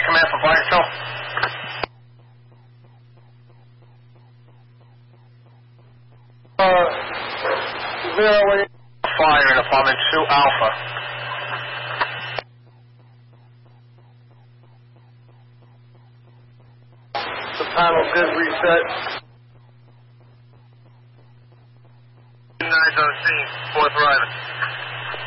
command for Vital. 08. Fire in apartment 2 Alpha. The panel did reset. 9 on scene, 4th arriving.